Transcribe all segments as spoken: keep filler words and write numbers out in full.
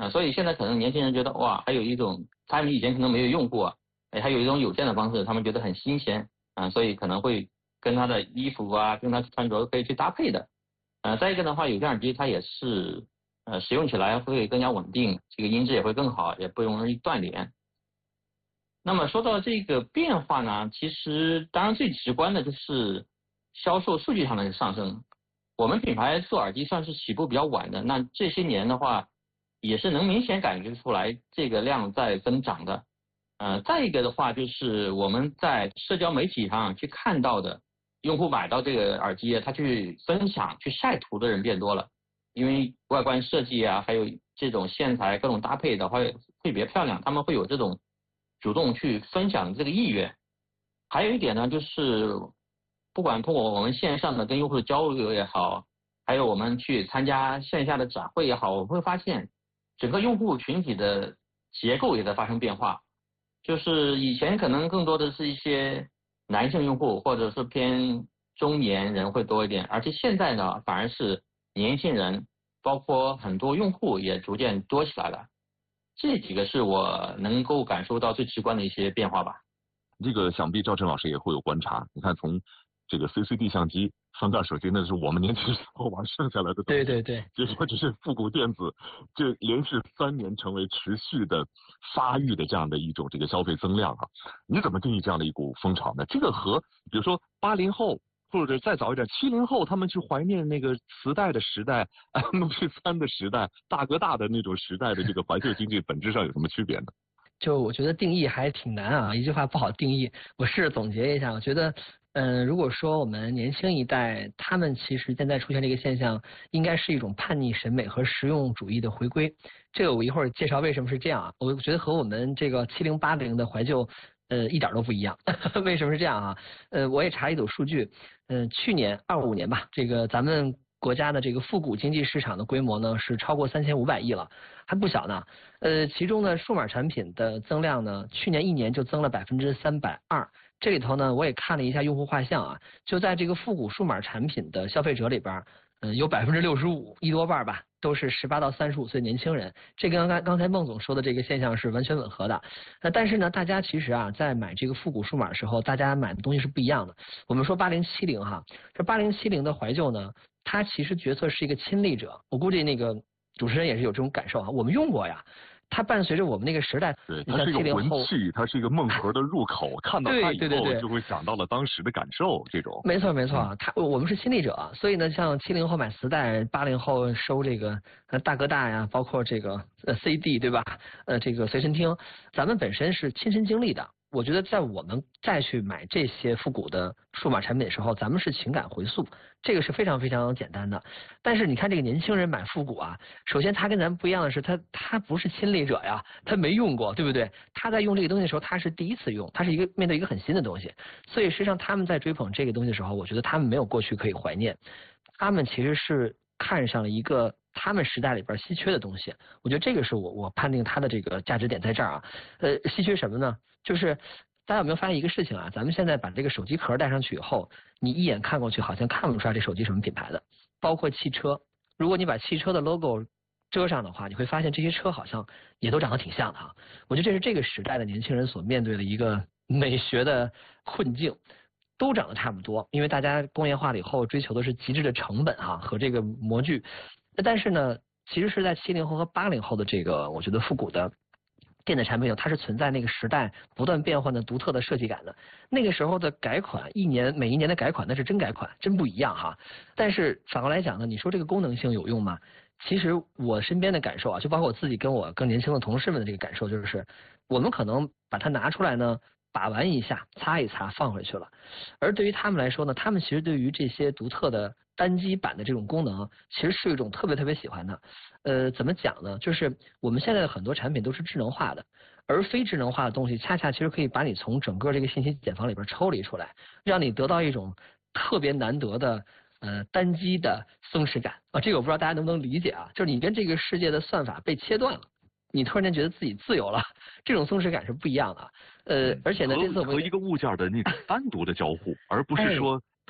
啊、呃，所以现在可能年轻人觉得哇，还有一种他们以前可能没有用过，哎，还有一种有线的方式，他们觉得很新鲜啊、呃，所以可能会跟他的衣服啊，跟他穿着可以去搭配的。呃，再一个的话，有线耳机它也是呃使用起来会更加稳定，这个音质也会更好，也不容易断连。那么说到这个变化呢，其实当然最直观的就是销售数据上的上升。我们品牌做耳机算是起步比较晚的，那这些年的话也是能明显感觉出来这个量在增长的。呃，再一个的话就是我们在社交媒体上去看到的用户买到这个耳机，他去分享去晒图的人变多了，因为外观设计啊，还有这种线材各种搭配的话会别漂亮，他们会有这种主动去分享这个意愿。还有一点呢，就是不管通过我们线上的跟用户的交流也好，还有我们去参加线下的展会也好，我们会发现整个用户群体的结构也在发生变化。就是以前可能更多的是一些男性用户或者是偏中年人会多一点，而且现在呢反而是年轻人，包括很多用户也逐渐多起来了。这几个是我能够感受到最直观的一些变化吧。 这个想必赵晨老师也会有观察，你看从这个 C C D 相机、翻盖手机，那是我们年轻时候玩剩下来的东西。 对对对， 结果只是复古电子，这连续三年成为持续的发育的这样的一种这个消费增量啊，你怎么定义这样的一股风潮呢？这个和比如说八零后或者再早一点七零后他们去怀念那个磁带的时代、M P 三 的时代、大哥大的那种时代的这个怀旧经济本质上有什么区别呢？ 就我觉得定义还挺难啊，一句话不好定义。我试着总结一下，我觉得，嗯、呃，如果说我们年轻一代，他们其实现在出现这个现象，应该是一种叛逆审美和实用主义的回归。这个我一会儿介绍为什么是这样啊。我觉得和我们这个七零八零的怀旧，呃，一点都不一样。为什么是这样啊？呃，我也查了一组数据，嗯、呃，去年二五年吧，这个咱们国家的这个复古经济市场的规模呢是超过三千五百亿了，还不小呢。呃，其中呢数码产品的增量呢，去年一年就增了百分之三百二。这里头呢，我也看了一下用户画像啊，就在这个复古数码产品的消费者里边，嗯、呃，有百分之六十五，一多半吧，都是十八到三十五岁年轻人。这跟刚才刚才孟总说的这个现象是完全吻合的。那但是呢，大家其实啊，在买这个复古数码的时候，大家买的东西是不一样的。我们说八零七零哈，这八零七零的怀旧呢，它其实角色是一个亲历者。我估计那个主持人也是有这种感受啊，我们用过呀。它伴随着我们那个时代， 对，它是一个文气，它是一个梦盒的入口，看到它以后就会想到了当时的感受，这种。 没错没错，他我们是亲历者，所以呢，像七零后买磁带，八零后收这个呃大哥大呀，包括这个呃 C D 对吧？呃，这个随身听，咱们本身是亲身经历的。我觉得在我们再去买这些复古的数码产品的时候，咱们是情感回溯，这个是非常非常简单的。但是你看这个年轻人买复古啊，首先他跟咱们不一样的是，他他不是亲历者呀，他没用过，对不对？他在用这个东西的时候，他是第一次用，他是一个面对一个很新的东西，所以实际上他们在追捧这个东西的时候，我觉得他们没有过去可以怀念，他们其实是看上了一个他们时代里边稀缺的东西。我觉得这个是我我判定它的这个价值点在这儿啊。呃，稀缺什么呢？就是大家有没有发现一个事情啊？咱们现在把这个手机壳带上去以后，你一眼看过去好像看不出来这手机什么品牌的，包括汽车。如果你把汽车的 logo 遮上的话，你会发现这些车好像也都长得挺像的哈。我觉得这是这个时代的年轻人所面对的一个美学的困境。都长得差不多，因为大家工业化了以后追求的是极致的成本哈和这个模具。但是呢，其实是在七零后和八零后的这个我觉得复古的电子产品，它是存在那个时代不断变换的独特的设计感的。那个时候的改款，一年每一年的改款那是真改款，真不一样哈。但是反过来讲呢，你说这个功能性有用吗？其实我身边的感受啊，就包括我自己跟我更年轻的同事们的这个感受，就是我们可能把它拿出来呢，把玩一下，擦一擦，放回去了。而对于他们来说呢，他们其实对于这些独特的单机版的这种功能，其实是一种特别特别喜欢的。呃，怎么讲呢？就是我们现在的很多产品都是智能化的，而非智能化的东西，恰恰其实可以把你从整个这个信息茧房里边抽离出来，让你得到一种特别难得的呃单机的松弛感啊。这个我不知道大家能不能理解啊？就是你跟这个世界的算法被切断了。你突然间觉得自己自由了，这种松弛感是不一样的。呃，而且呢，这次我们和一个物件的那种单独的交互，而不是说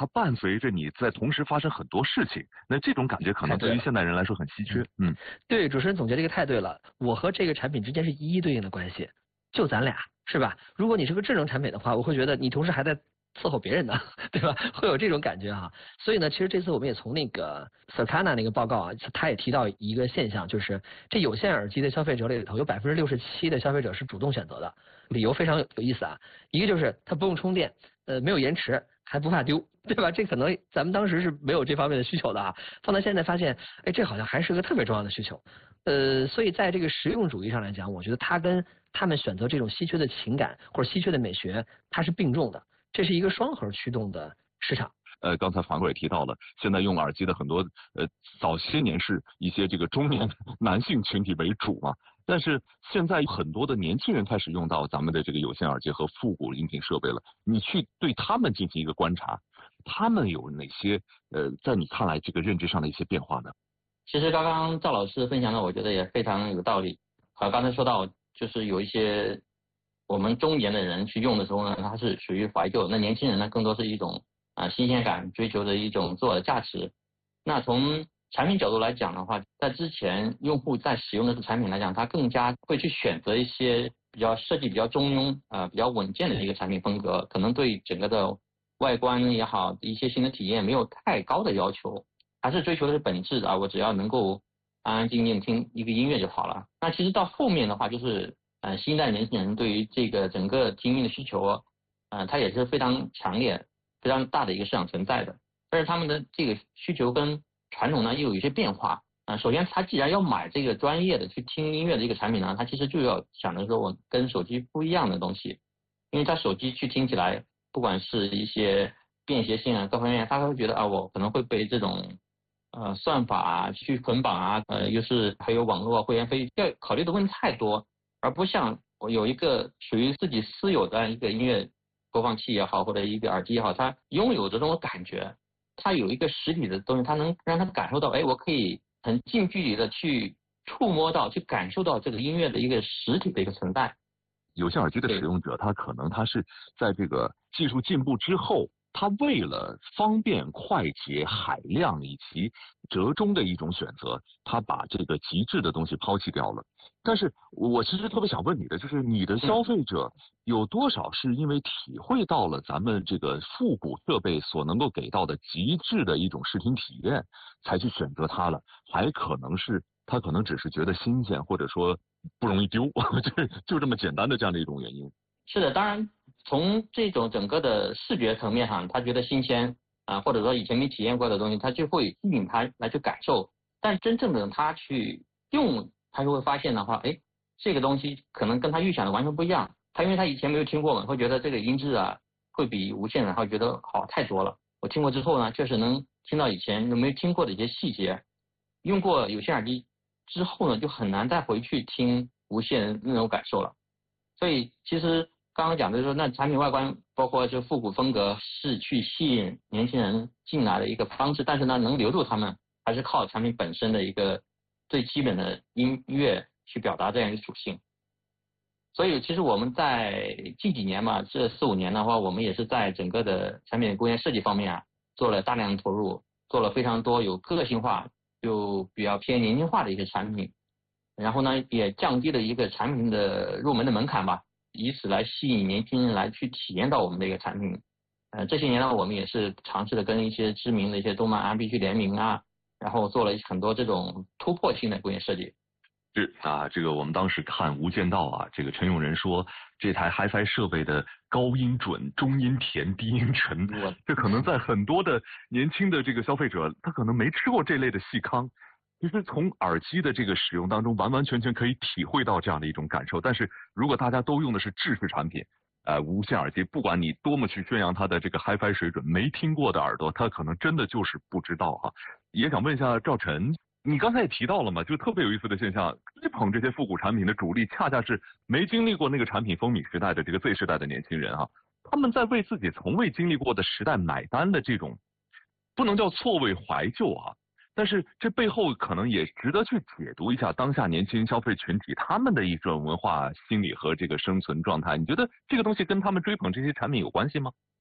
它伴随着你在同时发生很多事情，那这种感觉可能对于现代人来说很稀缺。嗯， 对，主持人总结这个太对了，我和这个产品之间是一一对应的关系，就咱俩是吧？如果你是个智能产品的话，我会觉得你同时还在伺候别人呢，对吧？会有这种感觉哈。所以呢，其实这次我们也从那个 Circana 那个报告啊，他也提到一个现象，就是这有线耳机的消费者里头有百分之六十七的消费者是主动选择的，理由非常有意思啊。一个就是它不用充电，呃，没有延迟，还不怕丢，对吧？这可能咱们当时是没有这方面的需求的啊，放到现在发现，哎，这好像还是个特别重要的需求。呃，所以在这个实用主义上来讲，我觉得它跟他们选择这种稀缺的情感或者稀缺的美学，它是并重的。这是一个双核驱动的市场。 呃，刚才樊哥也提到了，现在用耳机的很多，呃，早些年是一些这个中年男性群体为主嘛，但是现在很多的年轻人开始用到咱们的这个有线耳机和复古音频设备了。你去对他们进行一个观察，他们有哪些呃，在你看来这个认知上的一些变化呢？ 其实刚刚赵老师分享的，我觉得也非常有道理。好，刚才说到就是有一些我们中年的人去用的时候呢，它是属于怀旧，那年轻人呢更多是一种啊、呃、新鲜感，追求的一种自我的价值。那从产品角度来讲的话，在之前用户在使用的这产品来讲，他更加会去选择一些比较设计比较中庸啊、呃、比较稳健的一个产品风格，可能对整个的外观也好，一些新的体验没有太高的要求，还是追求的是本质啊，我只要能够安安静静听一个音乐就好了。那其实到后面的话，就是呃新一代年轻人对于这个整个听音的需求，呃它也是非常强烈、非常大的一个市场存在的。但是他们的这个需求跟传统呢又有一些变化啊、呃。首先，他既然要买这个专业的去听音乐的一个产品呢，他其实就要想着说我跟手机不一样的东西，因为他手机去听起来，不管是一些便携性啊各方面，他会觉得啊我可能会被这种呃算法啊去捆绑啊，呃又是还有网络会员费，要考虑的问题太多，而不像我有一个属于自己私有的一个音乐播放器也好，或者一个耳机也好，它拥有这种感觉，它有一个实体的东西，它能让他感受到，哎，我可以很近距离的去触摸到，去感受到这个音乐的一个实体的一个存在。 有线耳机的使用者，他可能他是在这个技术进步之后，他为了方便、快捷、海量以及折中的一种选择，他把这个极致的东西抛弃掉了。但是我其实特别想问你的，就是你的消费者有多少是因为体会到了咱们这个复古设备所能够给到的极致的一种视听体验，才去选择它了？还可能是他可能只是觉得新鲜，或者说不容易丢，就就这么简单的这样的一种原因。 是的，当然从这种整个的视觉层面上，他觉得新鲜啊、呃，或者说以前没体验过的东西，他就会吸引他来去感受。但真正的他去用，他就会发现的话，哎，这个东西可能跟他预想的完全不一样。他因为他以前没有听过嘛，会觉得这个音质啊会比无线的，他会觉得好太多了。我听过之后呢，确实能听到以前没有听过的一些细节。用过有线耳机之后呢，就很难再回去听无线那种感受了。所以其实刚刚讲的就是说，那产品外观包括就复古风格是去吸引年轻人进来的一个方式，但是呢，能留住他们还是靠产品本身的一个最基本的音乐去表达这样一个属性。所以其实我们在近几年嘛，这四五年的话，我们也是在整个的产品工业设计方面啊，做了大量的投入，做了非常多有个性化就比较偏年轻化的一些产品，然后呢也降低了一个产品的入门的门槛吧，以此来吸引年轻人来去体验到我们的一个产品。呃，这些年呢，我们也是尝试的跟一些知名的一些动漫 R P G 联名啊，然后做了很多这种突破性的工业设计。 是啊，这个我们当时看《无间道》啊，这个陈永仁说这台 Hi-Fi 设备的高音准、中音甜、低音沉，这可能在很多的年轻的这个消费者，他可能没吃过这类的细糠。其实从耳机的这个使用当中，完完全全可以体会到这样的一种感受。但是如果大家都用的是制式产品，呃，无线耳机，不管你多么去宣扬它的这个 Hi-Fi 水准，没听过的耳朵，他可能真的就是不知道哈。也想问一下赵晨。你刚才也提到了嘛，就特别有意思的现象，追捧这些复古产品的主力，恰恰是没经历过那个产品风靡时代的这个 Z 世代的年轻人啊，他们在为自己从未经历过的时代买单的这种，不能叫错位怀旧啊，但是这背后可能也值得去解读一下当下年轻消费群体他们的一种文化心理和这个生存状态。你觉得这个东西跟他们追捧这些产品有关系吗？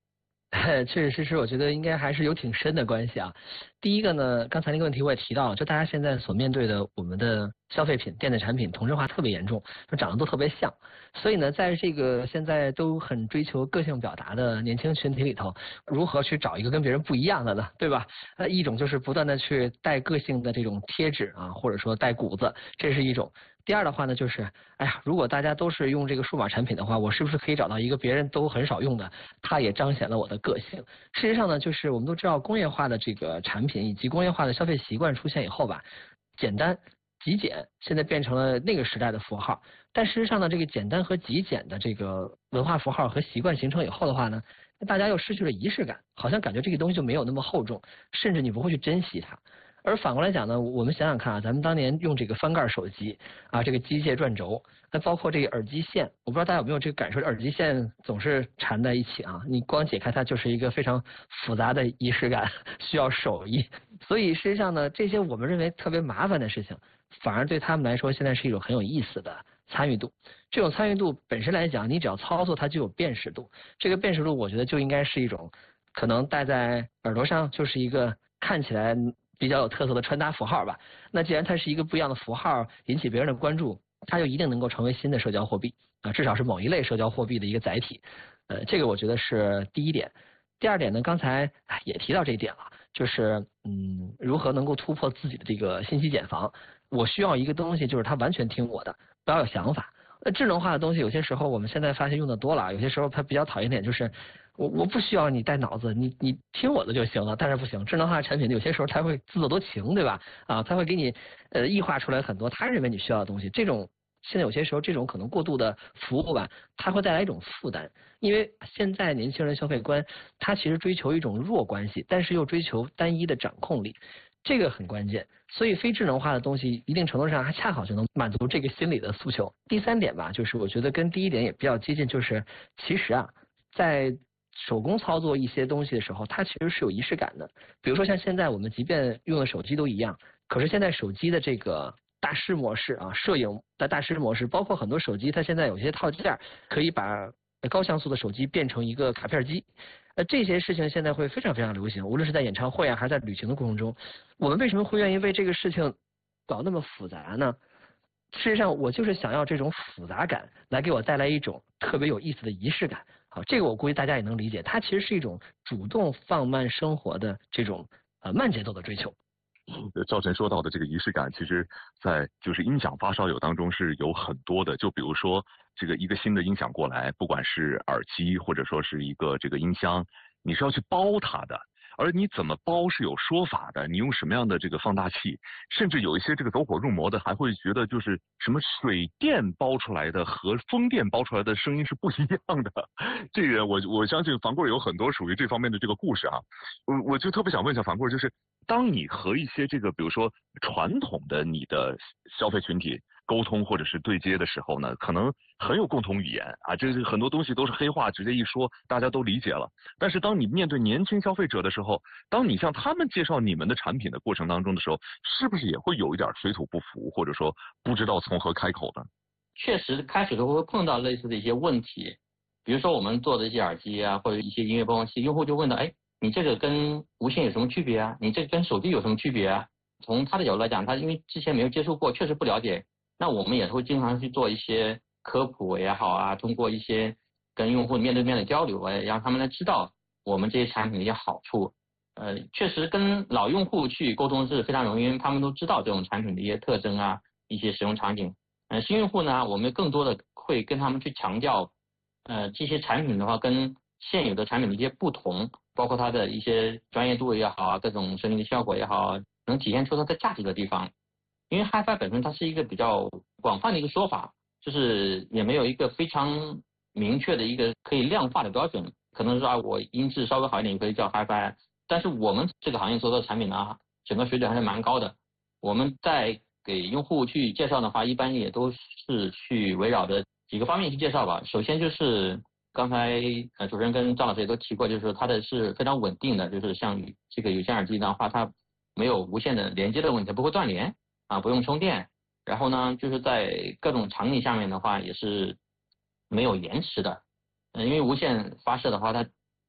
确确实实，我觉得应该还是有挺深的关系啊。第一个呢，刚才那个问题我也提到了，就大家现在所面对的我们的消费品、电子产品同质化特别严重，就长得都特别像。所以呢，在这个现在都很追求个性表达的年轻群体里头，如何去找一个跟别人不一样的呢？对吧？呃，一种就是不断的去带个性的这种贴纸啊，或者说带骨子，这是一种。第二的话呢，就是，哎呀，如果大家都是用这个数码产品的话，我是不是可以找到一个别人都很少用的，它也彰显了我的个性？事实上呢，就是我们都知道工业化的这个产品以及工业化的消费习惯出现以后吧，简单极简现在变成了那个时代的符号。但事实上呢，这个简单和极简的这个文化符号和习惯形成以后的话呢，大家又失去了仪式感，好像感觉这个东西就没有那么厚重，甚至你不会去珍惜它。而反过来讲呢，我们想想看啊，咱们当年用这个翻盖手机啊，这个机械转轴，那包括这个耳机线，我不知道大家有没有这个感受，耳机线总是缠在一起啊，你光解开它就是一个非常复杂的仪式感，需要手艺。所以实际上呢，这些我们认为特别麻烦的事情，反而对他们来说现在是一种很有意思的参与度。这种参与度本身来讲，你只要操作它就有辨识度，这个辨识度我觉得就应该是一种可能戴在耳朵上就是一个看起来比较有特色的穿搭符号吧。那既然它是一个不一样的符号，引起别人的关注，它就一定能够成为新的社交货币啊，至少是某一类社交货币的一个载体。呃，这个我觉得是第一点。第二点呢，刚才也提到这一点了，就是嗯，如何能够突破自己的这个信息茧房。我需要一个东西，就是它完全听我的，不要有想法。那智能化的东西，有些时候我们现在发现用的多了，有些时候它比较讨厌点就是。我我不需要你带脑子，你你听我的就行了。但是不行，智能化产品有些时候它会自作多情，对吧？啊，它会给你呃异化出来很多他认为你需要的东西。这种现在有些时候这种可能过度的服务吧，它会带来一种负担。因为现在年轻人消费观，他其实追求一种弱关系，但是又追求单一的掌控力，这个很关键。所以非智能化的东西，一定程度上还恰好就能满足这个心理的诉求。第三点吧，就是我觉得跟第一点也比较接近，就是其实啊，在手工操作一些东西的时候，它其实是有仪式感的。比如说像现在我们即便用的手机都一样，可是现在手机的这个大师模式啊，摄影的大师模式，包括很多手机它现在有些套件可以把高像素的手机变成一个卡片机。呃，这些事情现在会非常非常流行，无论是在演唱会啊，还是在旅行的过程中。我们为什么会愿意为这个事情搞那么复杂呢？事实上，我就是想要这种复杂感来给我带来一种特别有意思的仪式感。好，这个我估计大家也能理解，它其实是一种主动放慢生活的这种呃慢节奏的追求。 赵晨说到的这个仪式感，其实在就是音响发烧友当中是有很多的。就比如说这个一个新的音响过来，不管是耳机或者说是一个这个音箱，你是要去包它的。而你怎么包是有说法的，你用什么样的这个放大器，甚至有一些这个走火入魔的还会觉得就是什么水电包出来的和风电包出来的声音是不一样的。这个我我相信樊贵有很多属于这方面的这个故事啊。我我就特别想问一下樊贵，就是当你和一些这个比如说传统的你的消费群体沟通或者是对接的时候呢，可能很有共同语言啊，这是很多东西都是黑话，直接一说大家都理解了。但是当你面对年轻消费者的时候，当你向他们介绍你们的产品的过程当中的时候，是不是也会有一点水土不服，或者说不知道从何开口呢？ 确实，开始都会碰到类似的一些问题，比如说我们做的一些耳机啊，或者一些音乐播放器，用户就问到，哎，你这个跟无线有什么区别啊？你这个跟手机有什么区别啊？从他的角度来讲，他因为之前没有接触过，确实不了解。那我们也会经常去做一些科普也好啊，通过一些跟用户面对面的交流，哎，让他们来知道我们这些产品的一些好处。呃，确实跟老用户去沟通是非常容易，因为他们都知道这种产品的一些特征啊，一些使用场景。呃，新用户呢，我们更多的会跟他们去强调，呃，这些产品的话跟现有的产品的一些不同，包括它的一些专业度也好啊，各种声音的效果也好，能体现出它的价值的地方。因为 Hi-Fi 本身它是一个比较广泛的一个说法，就是也没有一个非常明确的一个可以量化的标准。可能说啊，我音质稍微好一点也可以叫 Hi-Fi， 但是我们这个行业做的产品呢，整个水准还是蛮高的。我们在给用户去介绍的话，一般也都是去围绕着几个方面去介绍吧。首先就是刚才呃主持人跟张老师也都提过，就是说它的是非常稳定的，就是像这个有线耳机的话，它没有无线的连接的问题，不会断连。啊，不用充电，然后呢，就是在各种场景下面的话，也是没有延迟的。嗯，因为无线发射的话，它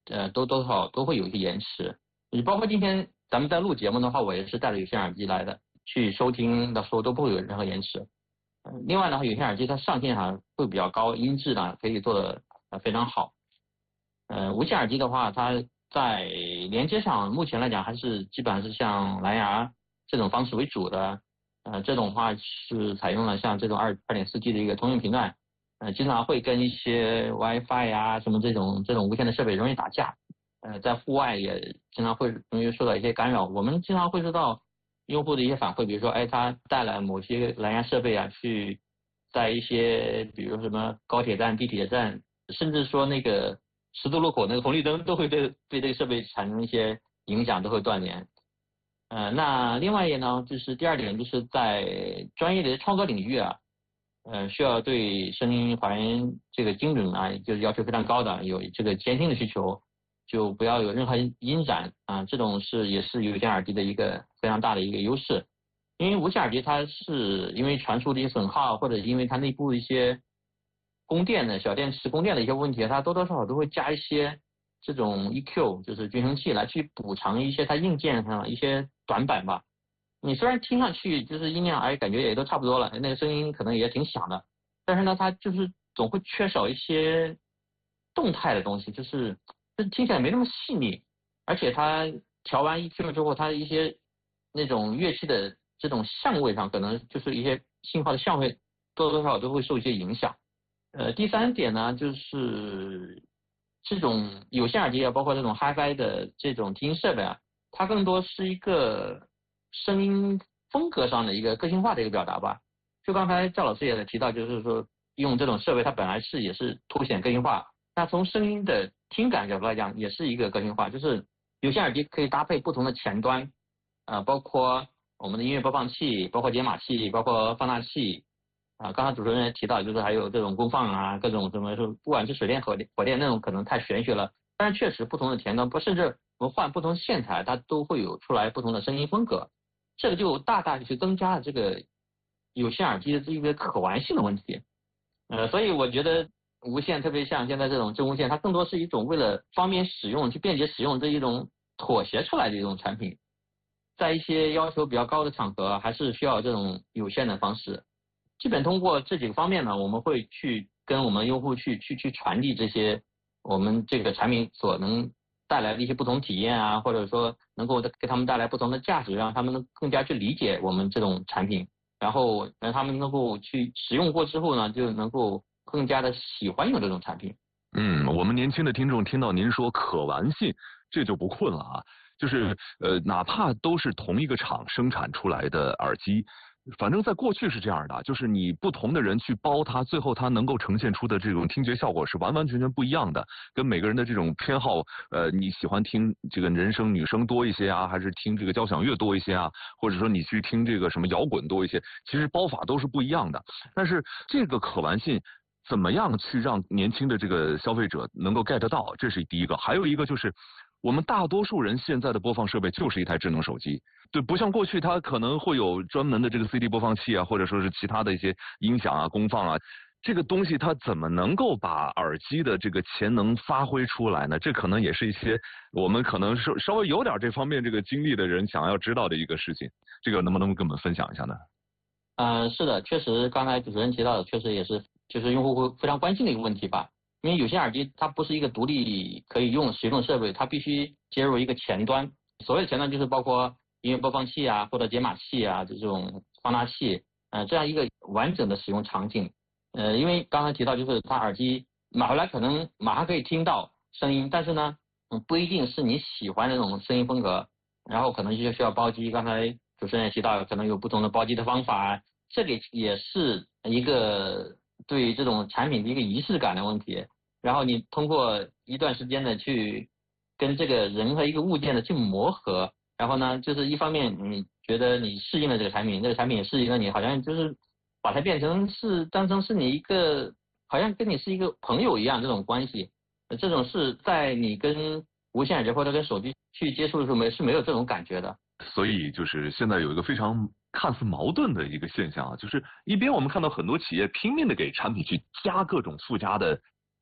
呃都多少都会有一些延迟。你包括今天咱们在录节目的话，我也是戴着有线耳机来的，去收听的时候都不会有任何延迟。呃、另外的话，有线耳机它上限上会比较高，音质呢可以做的呃非常好。呃，无线耳机的话，它在连接上目前来讲还是基本上是像蓝牙这种方式为主的。呃，这种的话是采用了像这种二二点四 G 的一个通用频段，呃，经常会跟一些 WiFi 呀、啊、什么这种这种无线的设备容易打架。呃，在户外也经常会容易受到一些干扰。我们经常会收到用户的一些反馈，比如说，哎，他带了某些蓝牙设备啊，去在一些比如什么高铁站、地铁站，甚至说那个十字路口那个红绿灯，都会对对这个设备产生一些影响，都会断联。呃，那另外一呢，就是第二点，就是在专业的创作领域啊，呃，需要对声音还原这个精准啊，就是要求非常高的，有这个监听的需求。就不要有任何音闪啊，这种是也是有线耳机的一个非常大的一个优势。因为无线耳机它是因为传输的一些损耗，或者因为它内部一些供电的小电池供电的一些问题，它多多少少都会加一些这种 E Q， 就是均衡器来去补偿一些它硬件上一些短板吧。你虽然听上去就是音量哎感觉也都差不多了，那个声音可能也挺响的，但是呢它就是总会缺少一些动态的东西，就是听起来没那么细腻，而且它调完 E Q 之后，它一些那种乐器的这种相位上，可能就是一些信号的相位多多少少都会受一些影响。呃，第三点呢，就是这种有线耳机啊，包括这种 Hi-Fi 的这种听音设备啊，它更多是一个声音风格上的一个个性化的一个表达吧。就刚才赵老师也提到，就是说用这种设备，它本来是也是凸显个性化。那从声音的听感角度来讲，也是一个个性化，就是有线耳机可以搭配不同的前端，呃，包括我们的音乐播放器，包括解码器，包括放大器，啊、呃，刚才主持人也提到，就是还有这种功放啊，各种什么，不管是水电、火电、火电那种，可能太玄学了，但是确实不同的前端，不甚至我们换不同线材，它都会有出来不同的声音风格，这个就大大去增加了这个有线耳机的这个可玩性的问题，呃，所以我觉得。无线特别像现在这种真无线，它更多是一种为了方便使用、去便捷使用这一种妥协出来的一种产品。在一些要求比较高的场合，还是需要这种有线的方式。基本通过这几个方面呢，我们会去跟我们用户去去去传递这些我们这个产品所能带来的一些不同体验啊，或者说能够给他们带来不同的价值，让他们能更加去理解我们这种产品，然后让他们能够去使用过之后呢，就能够更加的喜欢用这种产品。 嗯，我们年轻的听众听到您说可玩性，这就不困了啊。就是呃，哪怕都是同一个厂生产出来的耳机，反正在过去是这样的，就是你不同的人去包它，最后它能够呈现出的这种听觉效果是完完全全不一样的，跟每个人的这种偏好，呃，你喜欢听这个人声女声多一些啊，还是听这个交响乐多一些啊，或者说你去听这个什么摇滚多一些，其实包法都是不一样的。但是这个可玩性怎么样去让年轻的这个消费者能够 get 到，这是第一个。还有一个就是我们大多数人现在的播放设备就是一台智能手机，对，不像过去它可能会有专门的这个 C D 播放器啊，或者说是其他的一些音响啊、功放啊，这个东西它怎么能够把耳机的这个潜能发挥出来呢？这可能也是一些我们可能稍稍微有点这方面这个经历的人想要知道的一个事情，这个能不能跟我们分享一下呢？ 嗯、呃，是的，确实刚才主持人提到的，确实也是就是用户会非常关心的一个问题吧。因为有线耳机它不是一个独立可以用使用的设备，它必须接入一个前端。所谓的前端就是包括音乐播放器啊，或者解码器啊，这种放大器，呃，这样一个完整的使用场景。呃，因为刚才提到就是它耳机买回来可能马上可以听到声音，但是呢，嗯，不一定是你喜欢的那种声音风格，然后可能就需要包机。刚才主持人也提到，可能有不同的包机的方法，这个也是一个对这种产品的一个仪式感的问题。然后你通过一段时间的去跟这个人和一个物件的去磨合，然后呢，就是一方面你觉得你适应了这个产品，这个产品也适应了你，好像就是把它变成是当成是你一个好像跟你是一个朋友一样这种关系，这种是在你跟无线耳机或者跟手机去接触的时候没是没有这种感觉的。 所以就是现在有一个非常看似矛盾的一个现象啊，就是一边我们看到很多企业拼命的给产品去加各种附加的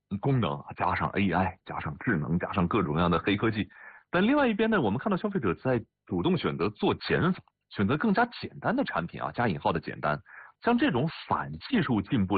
功能，加上 A I， 加上智能，加上各种各样的黑科技。但另外一边呢，我们看到消费者在主动选择做减法，选择更加简单的产品啊，加引号的简单。像这种反技术进步